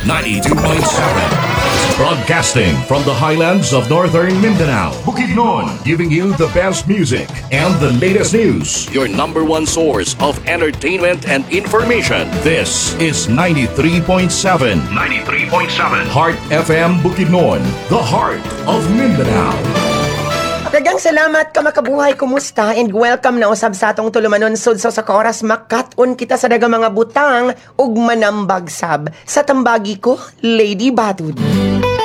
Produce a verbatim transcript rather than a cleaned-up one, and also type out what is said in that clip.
ninety-two point seven. Broadcasting from the highlands of northern Mindanao, Bukidnon, giving you the best music and the latest news. Your number one source of entertainment and information. This is ninety-three point seven. ninety-three point seven. Heart F M Bukidnon, the heart of Mindanao. Dagang salamat ka makabuhay, kumusta? And welcome na usab sa atong tulumanon sudso sa koras makat-on kita sa dagang mga butang ug manambagsab sa tambagi ko, Lady Batud.